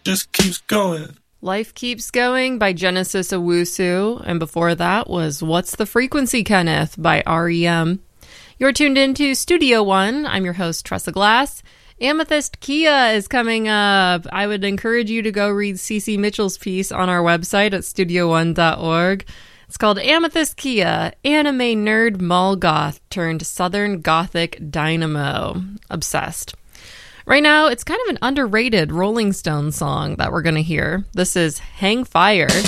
just keeps going. Life Keeps Going by Genesis Owusu, and before that was What's the Frequency, Kenneth by REM. You're tuned into Studio One. I'm your host, Tressa Glass. Amethyst Kia is coming up. I would encourage you to go read Cece Mitchell's piece on our website at studio1.org. It's called Amethyst Kia, Anime Nerd Mall Goth turned Southern Gothic Dynamo. Obsessed. Right now, it's kind of an underrated Rolling Stones song that we're going to hear. This is Hang Fire.